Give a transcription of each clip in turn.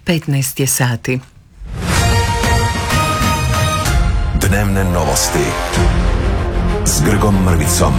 15 je sati. Dnevne novosti s Grgom Mrvicom.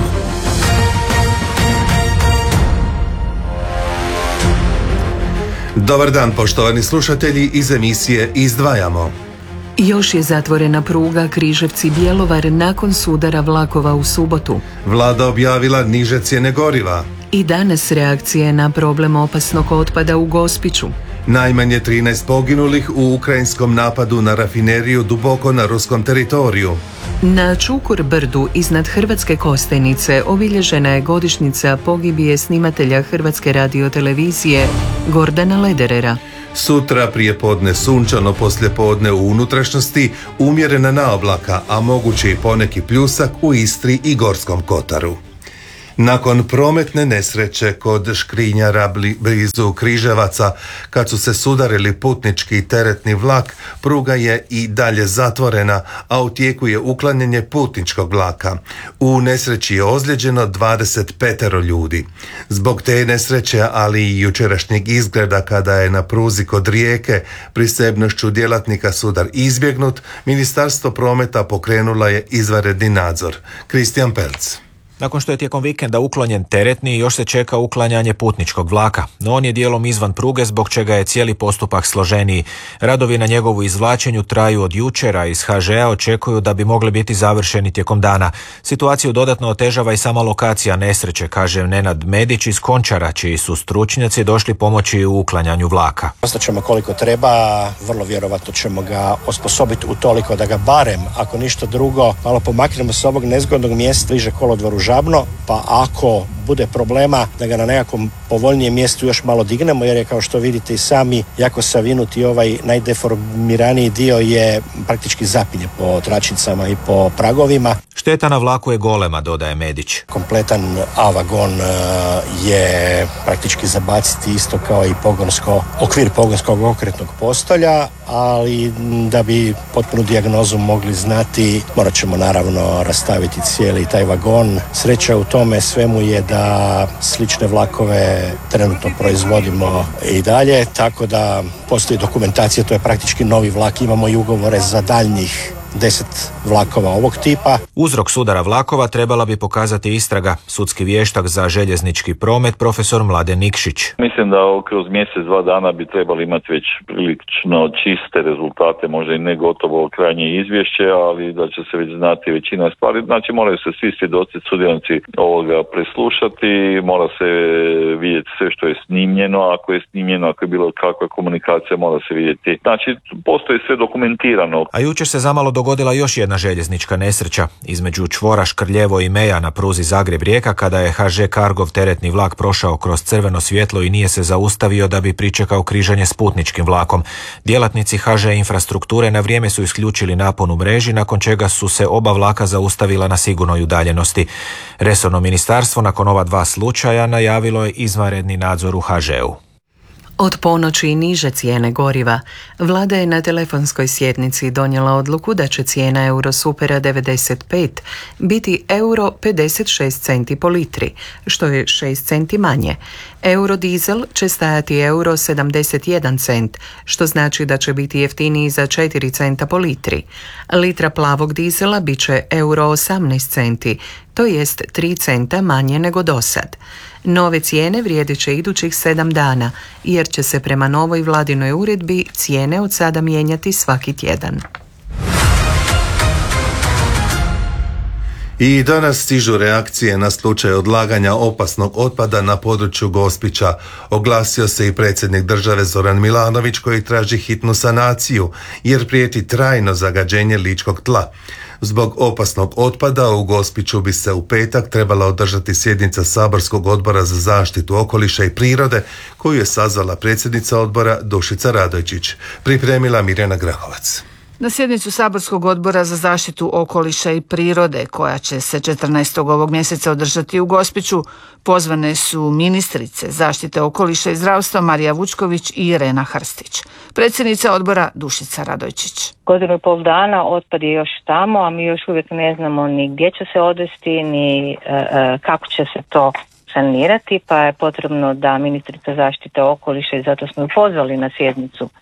Dobar dan, poštovani slušatelji, iz emisije Izdvajamo. Još je zatvorena pruga Križevci-Bjelovar nakon sudara vlakova u subotu. Vlada objavila niže cijene goriva. I danas reakcije na problem opasnog otpada u Gospiću. Najmanje 13 poginulih u ukrajinskom napadu na rafineriju duboko na ruskom teritoriju. Na Čukur brdu iznad Hrvatske Kostajnice obilježena je godišnjica pogibije snimatelja Hrvatske radiotelevizije Gordana Lederera. Sutra prijepodne sunčano, poslijepodne u unutrašnjosti umjerena naoblaka, a moguće i poneki pljusak u Istri i Gorskom kotaru. Nakon prometne nesreće kod Škrinjara blizu Križevaca, kad su se sudarili putnički i teretni vlak, pruga je i dalje zatvorena, a u tijeku je uklanjanje putničkog vlaka. U nesreći je ozlijeđeno 25 ljudi. Zbog te nesreće, ali i jučerašnjeg izgleda kada je na pruzi kod Rijeke prisebnošću djelatnika sudar izbjegnut, Ministarstvo prometa pokrenula je izvanredni nadzor. Kristijan Pelc. Nakon što je tijekom vikenda uklonjen teretni, još se čeka uklanjanje putničkog vlaka, no on je dijelom izvan pruge, zbog čega je cijeli postupak složeniji. Radovi na njegovu izvlačenju traju od jučera, iz HŽ-a očekuju da bi mogli biti završeni tijekom dana. Situaciju dodatno otežava i sama lokacija nesreće, kaže Nenad Medić iz Končara, čiji su stručnjaci došli pomoći u uklanjanju vlaka. Ostaćemo koliko treba, vrlo vjerovatno ćemo ga osposobiti utoliko da ga barem, ako ništa drugo, malo pomaknemo s ovog nezgodnog mjesta bliže kolodvoru Žabno, pa ako bude problema da ga na nekakvom povoljnijem mjestu još malo dignemo, jer je, kao što vidite i sami, jako savinut i ovaj najdeformiraniji dio je praktički zapinje po tračnicama i po pragovima. Šteta na vlaku je golema, dodaje Medić. Kompletan A-vagon je praktički zabaciti, isto kao i okvir pogonskog okretnog postolja, ali da bi potpunu dijagnozu mogli znati, morat ćemo naravno rastaviti cijeli taj vagon. Sreća u tome svemu je da slične vlakove trenutno proizvodimo i dalje, tako da postoji dokumentacija, to je praktički novi vlak, imamo i ugovore za daljnjih 10 vlakova ovog tipa. Uzrok sudara vlakova trebala bi pokazati istraga. Sudski vještak za željeznički promet profesor Mladen Nikšić. Mislim da kroz mjesec, 2 dana bi trebali imati već prilično čiste rezultate, možda i ne gotovo krajnje izvješće, ali da će se već znati većina stvari. Znači moraju se svi svjedoci, sudionici ovoga preslušati, mora se vidjeti sve što je snimljeno, ako je snimljeno, ako je bilo kakva komunikacija, mora se vidjeti. Znači postoji sve dokumentirano. A jučer se zamalo dogodila još jedna željeznička nesreća između čvora Škrljevo i Meja na pruzi Zagreb-Rijeka, kada je HŽ Cargov teretni vlak prošao kroz crveno svjetlo i nije se zaustavio da bi pričekao križanje s putničkim vlakom. Djelatnici HŽ Infrastrukture na vrijeme su isključili napon u mreži, nakon čega su se oba vlaka zaustavila na sigurnoj udaljenosti. Resorno ministarstvo nakon ova 2 slučaja najavilo je izvanredni nadzor u HŽ-u. Od ponoći i niže cijene goriva. Vlada je na telefonskoj sjednici donijela odluku da će cijena Eurosupera 95 biti euro 56 centi po litri, što je 6 centi manje. Eurodizel će stajati euro 71 cent, što znači da će biti jeftiniji za 4 centa po litri. Litra plavog dizela bit će euro 18 centi, to jest 3 centa manje nego dosad. Nove cijene vrijedit će idućih 7 dana, jer će se prema novoj vladinoj uredbi cijene od sada mijenjati svaki tjedan. I danas stižu reakcije na slučaj odlaganja opasnog otpada na području Gospića. Oglasio se i predsjednik države Zoran Milanović, koji traži hitnu sanaciju jer prijeti trajno zagađenje ličkog tla. Zbog opasnog otpada u Gospiću bi se u petak trebala održati sjednica Saborskog odbora za zaštitu okoliša i prirode, koju je sazvala predsjednica odbora Dušica Radojčić. Pripremila Mirjana Grahovac. Na sjednicu Saborskog odbora za zaštitu okoliša i prirode, koja će se 14. ovog mjeseca održati u Gospiću, pozvane su ministrice zaštite okoliša i zdravstva Marija Vučković i Irena Hrstić. Predsjednica odbora Dušica Radojčić. 1,5 dana otpad je još tamo, a mi još uvijek ne znamo ni gdje će se odvesti, ni kako će se to sanirati, pa je potrebno da ministrica zaštite okoliša, i zato smo ju pozvali na sjednicu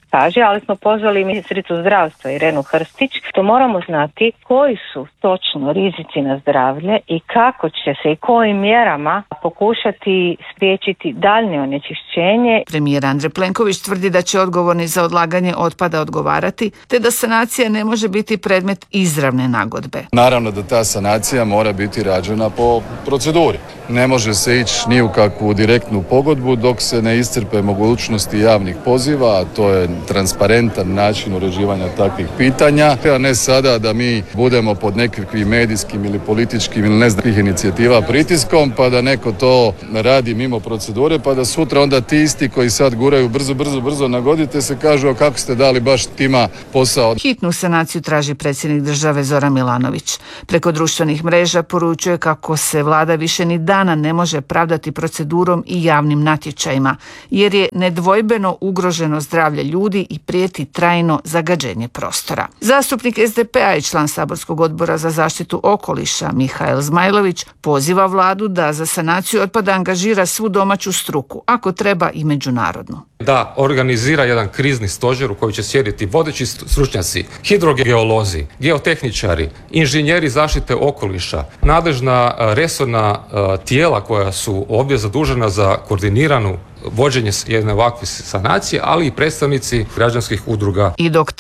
kaže, ali smo pozvali ministricu zdravstva Irenu Hrstić, to moramo znati koji su točno rizici na zdravlje i kako će se i kojim mjerama pokušati spriječiti daljnje onečišćenje. Premijer Andrej Plenković tvrdi da će odgovorni za odlaganje otpada odgovarati, te da sanacija ne može biti predmet izravne nagodbe. Naravno da ta sanacija mora biti rađena po proceduri. Ne može se ići ni u kakvu direktnu pogodbu dok se ne iscrpe mogućnosti javnih poziva, a to je transparentan način uređivanja takvih pitanja, a ne sada da mi budemo pod nekakvim medijskim ili političkim ili ne znam kakvih inicijativa pritiskom, pa da neko to radi mimo procedure, pa da sutra onda ti isti koji sad guraju brzo nagodite se kažu kako ste dali baš tima posao. Hitnu sanaciju traži predsjednik države Zoran Milanović. Preko društvenih mreža poručuje kako se vlada više ni dana ne može pravdati procedurom i javnim natječajima, jer je nedvojbeno ugroženo zdravlje ljudi i prijeti trajno zagađenje prostora. Zastupnik SDP-a i član saborskog odbora za zaštitu okoliša Mihael Zmajlović poziva vladu da za sanaciju otpada angažira svu domaću struku, ako treba i međunarodnu. Da organizira jedan krizni stožer u koji će sjediti vodeći stručnjaci, hidrogeolozi, geotehničari, inženjeri zaštite okoliša, nadležna resorna tijela koja su ovdje zadužena za koordiniranu vođenje jedne ovakve sanacije, ali i predstavnici građanskih udruga. I dok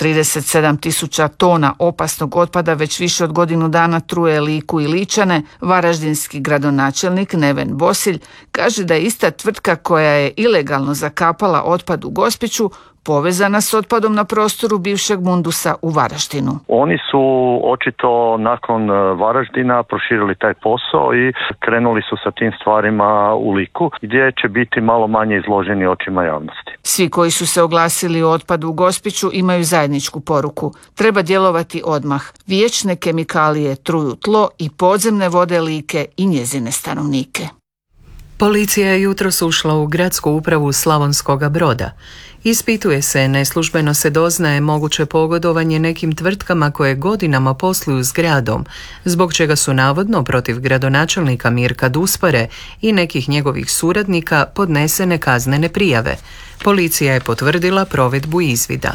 37.000 tona opasnog otpada već više od godinu dana truje Liku i Ličane, varaždinski gradonačelnik Neven Bosilj kaže da je ista tvrtka koja je ilegalno zakapala otpad u Gospiću povezana s otpadom na prostoru bivšeg Mundusa u Varaždinu. Oni su očito nakon Varaždina proširili taj posao i krenuli su sa tim stvarima u Liku, gdje će biti malo manje izloženi očima javnosti. Svi koji su se oglasili o otpadu u Gospiću imaju zajedničku poruku. Treba djelovati odmah. Vječne kemikalije truju tlo i podzemne vode Like i njezine stanovnike. Policija je jutros ušla u gradsku upravu Slavonskoga Broda. Ispituje se, neslužbeno se doznaje moguće pogodovanje nekim tvrtkama koje godinama posluju s gradom, zbog čega su navodno protiv gradonačelnika Mirka Duspare i nekih njegovih suradnika podnesene kaznene prijave. Policija je potvrdila provedbu izvida.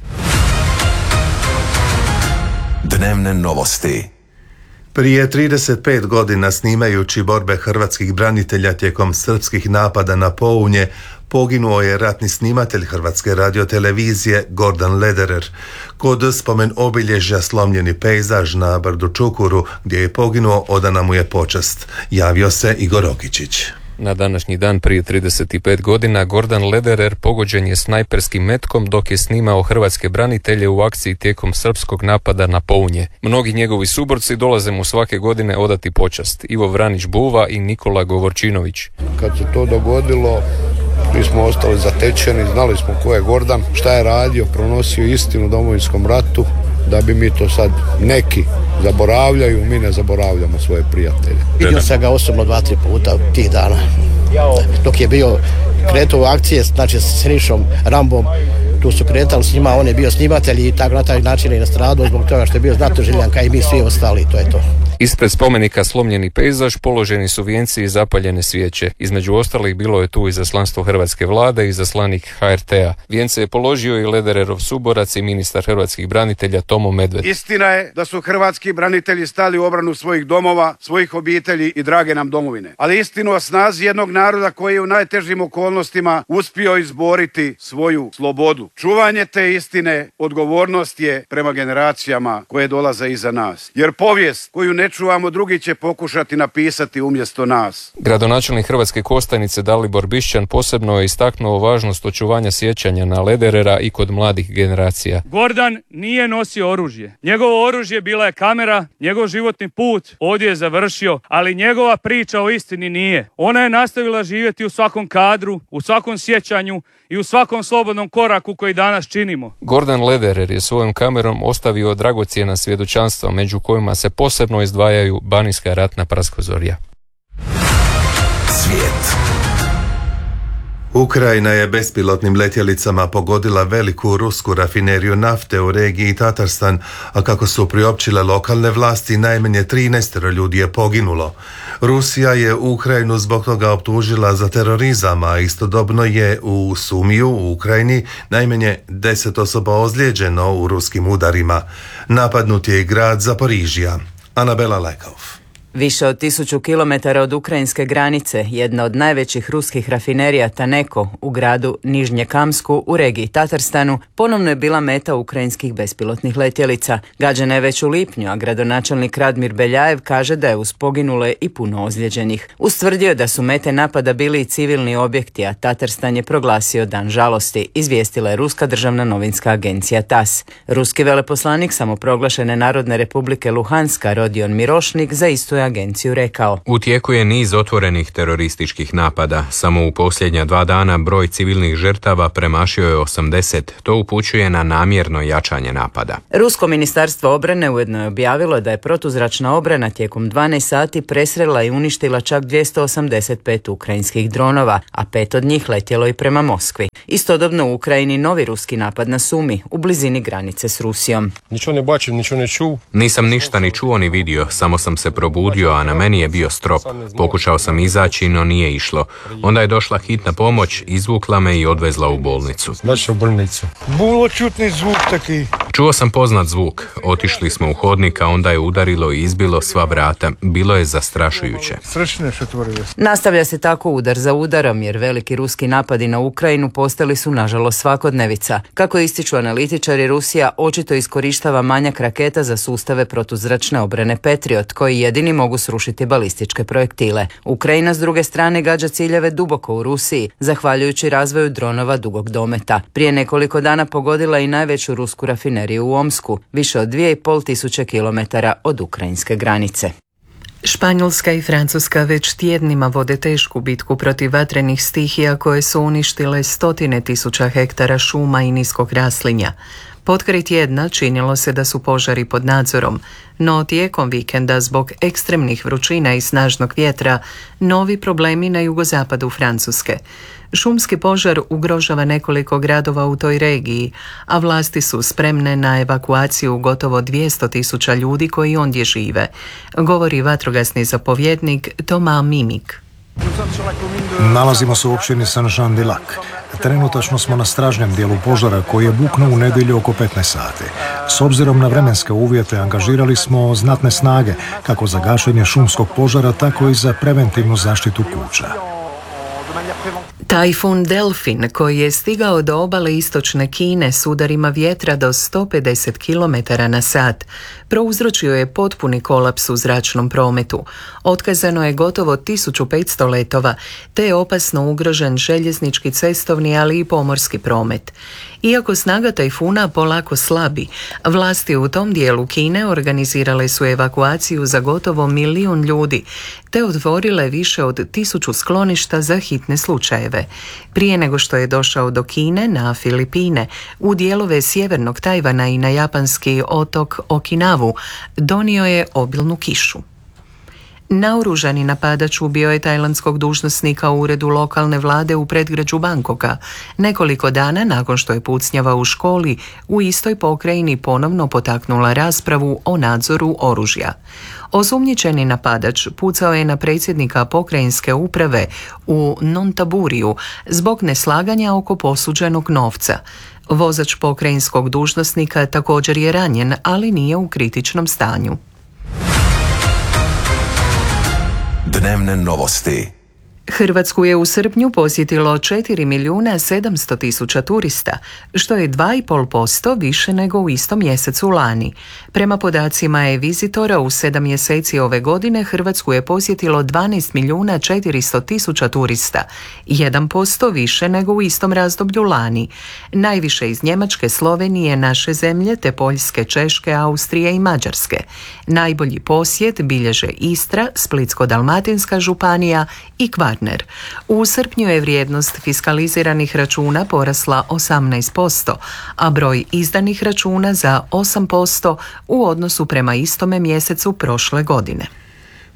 Dnevne novosti. Prije 35 godina snimajući borbe hrvatskih branitelja tijekom srpskih napada na Pounje, poginuo je ratni snimatelj Hrvatske radiotelevizije Gordan Lederer. Kod spomen obilježja Slomljeni pejzaž na brdu Čukuru, gdje je poginuo, odana mu je počast. Javio se Igor Okičić. Na današnji dan prije 35 godina Gordan Lederer pogođen je snajperskim metkom dok je snimao hrvatske branitelje u akciji tijekom srpskog napada na Pounje. Mnogi njegovi suborci dolaze mu svake godine odati počast. Ivo Vranić Buva i Nikola Govorčinović. Kad se to dogodilo, mi smo ostali zatečeni, znali smo ko je Gordan, šta je radio, pronosio istinu u Domovinskom ratu, da bi mi to sad neki zaboravljaju, mi ne zaboravljamo svoje prijatelje. Vidio sam ga osobno 2-3 puta tih dana. Dok je bio kretao u akcije, znači s Sinišom Rambom, tu su kretali s njima, on je bio snimatelj i tako na taj način je nastradao zbog toga što je bio znatoželjan kao i mi svi ostali, to je to. Ispred spomenika Slomljeni pejzaž položeni su vijenci i zapaljene svijeće. Između ostalih bilo je tu izaslanstvo hrvatske vlade i izaslanik HRT-a. Vijence je položio i Ledererov suborac i ministar hrvatskih branitelja Tomo Medved. Istina je da su hrvatski branitelji stali u obranu svojih domova, svojih obitelji i drage nam domovine. Ali istinu o snazi jednog naroda koji je u najtežim okolnostima uspio izboriti svoju slobodu. Čuvanje te istine odgovornost je prema generacijama koje dolaze iza nas. Jer povijest koju ne čuvamo, drugi će pokušati napisati umjesto nas. Gradonačelnik Hrvatske Kostajnice Dalibor Bišćan posebno je istaknuo važnost očuvanja sjećanja na Lederera i kod mladih generacija. Gordan nije nosio oružje. Njegovo oružje bila je kamera, njegov životni put ovdje je završio, ali njegova priča o istini nije. Ona je nastavila živjeti u svakom kadru, u svakom sjećanju i u svakom slobodnom koraku koji danas činimo. Gordan Lederer je svojom kamerom ostavio dragocjena svjedočanstva, među kojima se posebno izdvajaju banijska ratna praskozorja. Svijet. Ukrajina je bespilotnim letjelicama pogodila veliku rusku rafineriju nafte u regiji Tatarstan, a kako su priopćile lokalne vlasti, najmanje 13 ljudi je poginulo. Rusija je Ukrajinu zbog toga optužila za terorizam, a istodobno je u Sumiju u Ukrajini najmanje 10 osoba ozlijeđeno u ruskim udarima. Napadnut je i grad Zaporižja. Anabela Lekov. Više od 1000 kilometara od ukrajinske granice, jedna od najvećih ruskih rafinerija Taneko u gradu Nižnjekamsku u regiji Tatarstanu ponovno je bila meta ukrajinskih bespilotnih letjelica. Gađana je već u lipnju, a gradonačelnik Radmir Beljajev kaže da je uz poginule i puno ozlijeđenih. Ustvrdio je da su mete napada bili i civilni objekti, a Tatarstan je proglasio dan žalosti, izvijestila je ruska državna novinska agencija TASS. Ruski veleposlanik samoproglašene Narodne republike Luhanska Rodion Mirošnik za istu agenciju rekao: U tijeku je niz otvorenih terorističkih napada. Samo u posljednja 2 dana broj civilnih žrtava premašio je 80. To upućuje na namjerno jačanje napada. Rusko ministarstvo obrane ujedno je objavilo da je protuzračna obrana tijekom 12 sati presrela i uništila čak 285 ukrajinskih dronova, a 5 od njih letjelo i prema Moskvi. Istodobno u Ukrajini novi ruski napad na Sumi, u blizini granice s Rusijom. Nisam ništa ni čuo ni vidio, samo sam se probudio, a na meni je bio strop. Pokušao sam izaći, no nije išlo. Onda je došla hitna pomoć, izvukla me i odvezla u bolnicu. Čuo sam poznat zvuk. Otišli smo u hodnik, a onda je udarilo i izbilo sva vrata. Bilo je zastrašujuće. Nastavlja se tako udar za udarom, jer veliki ruski napadi na Ukrajinu postali su nažalost svakodnevica. Kako ističu analitičari, Rusija očito iskorištava manjak raketa za sustave protuzračne obrane Patriot, koji jedini mogu srušiti balističke projektile. Ukrajina s druge strane gađa ciljeve duboko u Rusiji, zahvaljujući razvoju dronova dugog dometa. Prije nekoliko dana pogodila i najveću rusku rafineriju u Omsku, više od 2500 kilometara od ukrajinske granice. Španjolska i Francuska već tjednima vode tešku bitku protiv vatrenih stihija koje su uništile 100.000 hektara šuma i niskog raslinja. Potkraj tjedna činilo se da su požari pod nadzorom, no tijekom vikenda zbog ekstremnih vrućina i snažnog vjetra novi problemi na jugozapadu Francuske. Šumski požar ugrožava nekoliko gradova u toj regiji, a vlasti su spremne na evakuaciju gotovo 200.000 ljudi koji ondje žive, govori vatrogasni zapovjednik Thomas Mimik. Nalazimo se u općini Saint-Jean-de-Lac. Trenutačno smo na stražnjem dijelu požara koji je buknuo u nedjelju oko 15 sati. S obzirom na vremenske uvjete angažirali smo znatne snage kako za gašenje šumskog požara, tako i za preventivnu zaštitu kuća. Tajfun Delfin, koji je stigao do obale istočne Kine s udarima vjetra do 150 km na sat, prouzročio je potpuni kolaps u zračnom prometu. Otkazano je gotovo 1500 letova, te je opasno ugrožen željeznički, cestovni, ali i pomorski promet. Iako snaga tajfuna polako slabi, vlasti u tom dijelu Kine organizirale su evakuaciju za gotovo 1 milijun ljudi, te otvorile više od 1000 skloništa za hitne slučajeve. Prije nego što je došao do Kine, na Filipine, u dijelove sjevernog Tajvana i na japanski otok Okinavu, donio je obilnu kišu. Naoružani napadač ubio je tajlandskog dužnosnika u uredu lokalne vlade u predgrađu Bangkoka, nekoliko dana nakon što je pucnjava u školi u istoj pokrajini ponovno potaknula raspravu o nadzoru oružja. Osumnjičeni napadač pucao je na predsjednika pokrajinske uprave u Nonthaburiju zbog neslaganja oko posuđenog novca. Vozač pokrajinskog dužnosnika također je ranjen, ali nije u kritičnom stanju. Dnevne novosti. Hrvatsku je u srpnju posjetilo 4.700.000 turista, što je 2,5% više nego u istom mjesecu lani. Prema podacima e-vizitora, u 7 mjeseci ove godine Hrvatsku je posjetilo 12.400.000 turista, 1% više nego u istom razdoblju lani. Najviše iz Njemačke, Slovenije, naše zemlje, te Poljske, Češke, Austrije i Mađarske. Najbolji posjet bilježe Istra, Splitsko-dalmatinska županija i Kvarner. U srpnju je vrijednost fiskaliziranih računa porasla 18%, a broj izdanih računa za 8% u odnosu prema istome mjesecu prošle godine.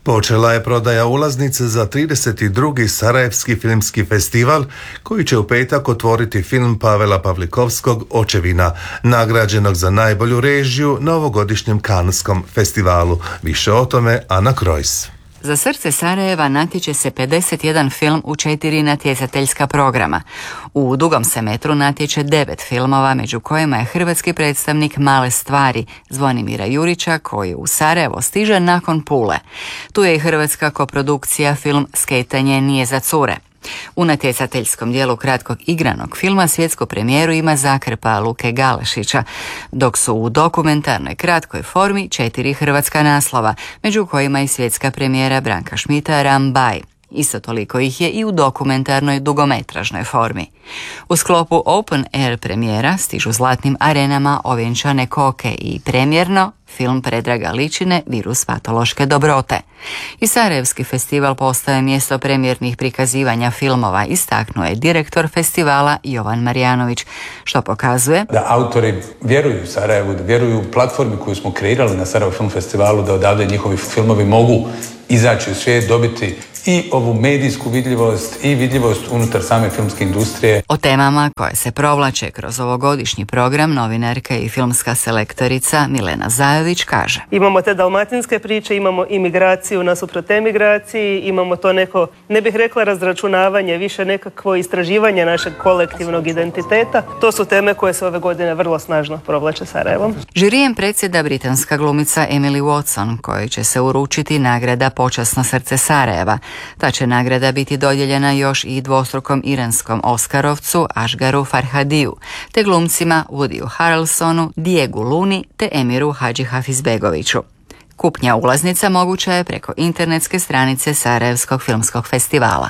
Počela je prodaja ulaznice za 32. Sarajevski filmski festival koji će u petak otvoriti film Pavela Pavlikovskog Očevina, nagrađenog za najbolju režiju na ovogodišnjem Kanskom festivalu. Više o tome Ana Krojs. Za srce Sarajeva natječe se 51 film u 4 natjecateljska programa. U dugom se metru natječe 9 filmova, među kojima je hrvatski predstavnik Male stvari Zvonimira Jurića, koji u Sarajevo stiže nakon Pule. Tu je i hrvatska koprodukcija film Skejtanje nije za cure. U natjecateljskom dijelu kratkog igranog filma svjetsku premijeru ima Zakrpa Luke Galešića, dok su u dokumentarnoj kratkoj formi 4 hrvatska naslova, među kojima i svjetska premijera Branka Šmita Rambaj. Isto toliko ih je i u dokumentarnoj dugometražnoj formi. U sklopu Open Air premijera stižu zlatnim arenama ovjenčane koke i premjerno film Predraga Ličine Virus patološke dobrote. I Sarajevski festival postaje mjesto premijernih prikazivanja filmova, istaknuo je direktor festivala Jovan Marjanović, što pokazuje da autori vjeruju Sarajevu, da vjeruju u platformi koju smo kreirali na Sarajevo Film Festivalu, da odavde njihovi filmovi mogu izaći u svijet, dobiti i ovu medijsku vidljivost i vidljivost unutar same filmske industrije. O temama koje se provlače kroz ovogodišnji program novinarka i filmska selektorica Milena Zajović kaže: Imamo te dalmatinske priče, imamo imigraciju nasuprot emigraciji, imamo to neko, ne bih rekla razračunavanje, više nekakvo istraživanje našeg kolektivnog identiteta. To su teme koje se ove godine vrlo snažno provlače Sarajevom. Žirijem predsjeda britanska glumica Emily Watson, kojoj će se uručiti nagrada Počasno srce Sarajeva. Ta će nagrada biti dodijeljena još i dvostrukom iranskom Oskarovcu Ashgaru Farhadiju, te glumcima Woodyu Harrelsonu, Diegu Luni te Emiru Hadži Hafizbegoviću. Kupnja ulaznica moguća je preko internetske stranice Sarajevskog filmskog festivala.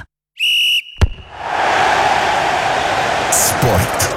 Sport.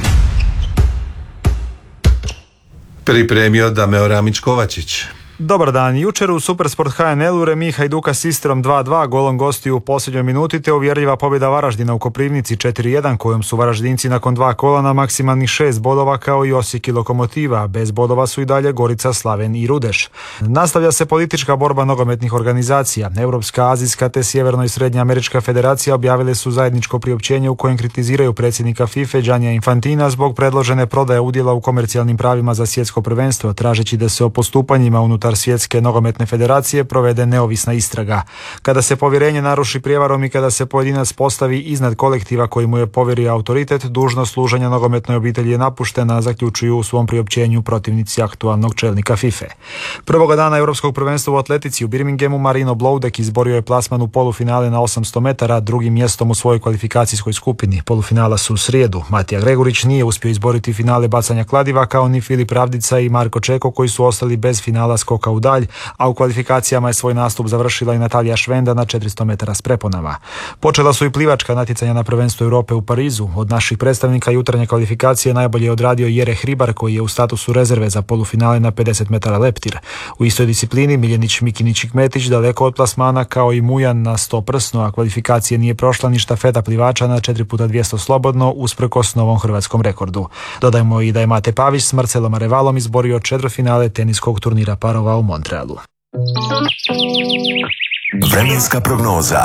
Pripremio Dameo Ramić-Kovačić. Dobar dan. Jučer u Supersport HNL-u remi Hajduka s Istrom 2-2, golom gostiju u posljednjoj minuti, te uvjerljiva pobjeda Varaždina u Koprivnici 4-1, kojom su Varaždinci nakon 2 kola na maksimalnih 6 bodova kao i Osijek i Lokomotiva. Bez bodova su i dalje Gorica, Slaven i Rudeš. Nastavlja se politička borba nogometnih organizacija. Europska, azijska te sjeverno i srednja američka federacija objavile su zajedničko priopćenje u kojem kritiziraju predsjednika FIFA Giannija Infantina zbog predložene prodaje udjela u komercijalnim pravima za svjetsko prvenstvo, tražeći da se o postupanjima unutar Svjetske nogometne federacije provede neovisna istraga. Kada se povjerenje naruši prijevarom i kada se pojedinac postavi iznad kolektiva koji mu je povjerio autoritet, dužnost služenja nogometnoj obitelji je napuštena, zaključuju u svom priopćenju protivnici aktualnog čelnika FIFA. Prvoga dana Europskog prvenstva u atletici u Birminghamu Marino Bloudek izborio je plasman u polufinale na 800 metara, drugim mjestom u svojoj kvalifikacijskoj skupini. Polufinala su u srijedu. Matija Gregurić nije uspio izboriti finale bacanja kladiva, kao ni Filip Ravdica i Marko Čeko, koji su ostali bez finala skoka u dalj, a u kvalifikacijama je svoj nastup završila i Natalija Švenda na 400 metara s preponama. Počela su i plivačka natjecanja na prvenstvu Europe u Parizu. Od naših predstavnika jutarnje kvalifikacije najbolje je odradio Jere Hribar, koji je u statusu rezerve za polufinale na 50 metara leptir. U istoj disciplini Miljenić Mikinić i Kmetić daleko od plasmana, kao i Mujan na 100 prsno, a kvalifikacije nije prošla ni štafeta plivača na 4x200 slobodno, usprkos novom hrvatskom rekordu. Dodajmo i da je Mate Pavić s Marcelom Arevalom izborio četvrtfinale teniskog turnira parova u Montrealu. Vremenska prognoza.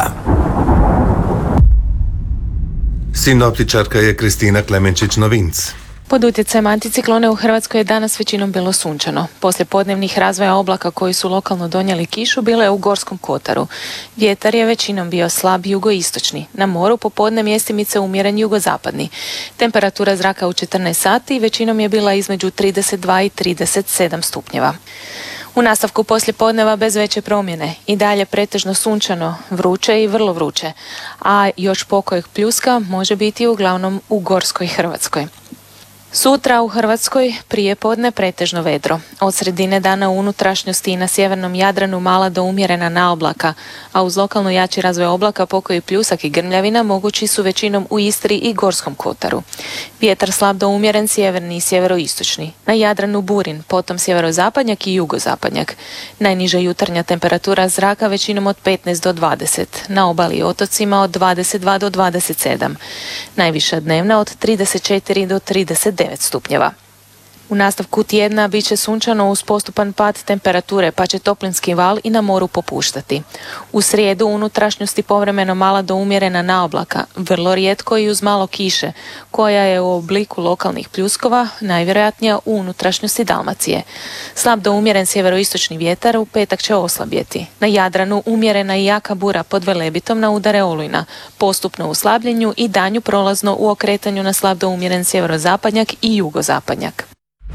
Sinoptičarka je Kristina Klemenčić-Novinc. Pod utjecajem anticiklona u Hrvatskoj je danas većinom bilo sunčano. Poslije podnevnih razvoja oblaka koji su lokalno donijeli kišu bilo je u Gorskom kotaru. Vjetar je većinom bio slab jugoistočni. Na moru popodne mjestimice umjeren jugozapadni. Temperatura zraka u 14 sati većinom je bila između 32 i 37 stupnjeva. U nastavku poslijepodneva bez veće promjene. I dalje pretežno sunčano, vruće i vrlo vruće. A još pokojeg pljuska može biti uglavnom u Gorskoj Hrvatskoj. Sutra u Hrvatskoj prije podne pretežno vedro. Od sredine dana u unutrašnjosti i na sjevernom Jadranu mala do umjerena naoblaka, a uz lokalno jači razvoj oblaka pokoji pljusak i grmljavina mogući su većinom u Istri i Gorskom kotaru. Vjetar slab do umjeren sjeverni i sjeveroistočni. Na Jadranu burin, potom sjeverozapadnjak i jugozapadnjak. Najniža jutarnja temperatura zraka većinom od 15 do 20, na obali i otocima od 22 do 27. Najviša dnevna od 34 do 39 stupnjeva. U nastavku tjedna bit će sunčano uz postupan pad temperature, pa će toplinski val i na moru popuštati. U srijedu unutrašnjosti povremeno mala do umjerena naoblaka, vrlo rijetko i uz malo kiše, koja je u obliku lokalnih pljuskova najvjerojatnija u unutrašnjosti Dalmacije. Slab do umjeren sjeveroistočni vjetar u petak će oslabjeti. Na Jadranu umjerena i jaka bura pod Velebitom na udare olujna, postupno u slabljenju i danju prolazno u okretanju na slab do umjeren sjeverozapadnjak i jugozapadnjak.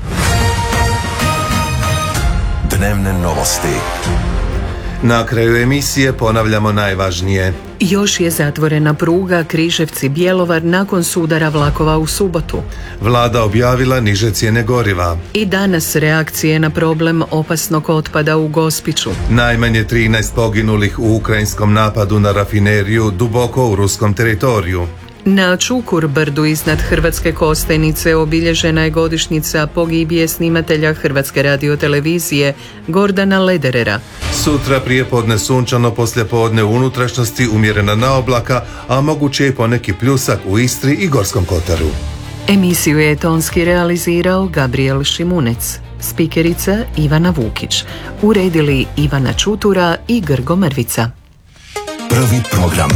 Dnevne novosti. Na kraju emisije ponavljamo najvažnije. Još je zatvorena pruga Križevci-Bjelovar nakon sudara vlakova u subotu. Vlada objavila niže cijene goriva. I danas reakcije na problem opasnog otpada u Gospiću. Najmanje 13 poginulih u ukrajinskom napadu na rafineriju duboko u ruskom teritoriju. Na Čukur brdu iznad Hrvatske Kostajnice obilježena je godišnjica pogibije snimatelja Hrvatske radiotelevizije Gordana Lederera. Sutra prijepodne sunčano, poslijepodne u unutrašnjosti umjerena naoblaka, a moguće i poneki pljusak u Istri i Gorskom kotaru. Emisiju je tonski realizirao Gabriel Šimunec, spikerica Ivana Vukić, uredili Ivana Čutura i Grgo Mrvica. Prvi program.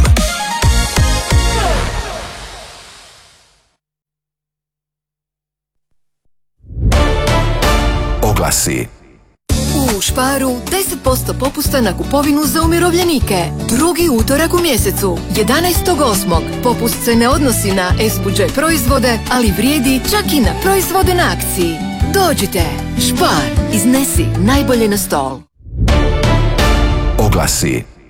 Oglasi. U Sparu 10% popusta na kupovinu za umirovljenike. Drugi utorak u mjesecu, 11.8. Popust se ne odnosi na S-Budget proizvode, ali vrijedi čak i na proizvode na akciji. Dođite, Spar, iznesi najbolje na stol. Oglasi.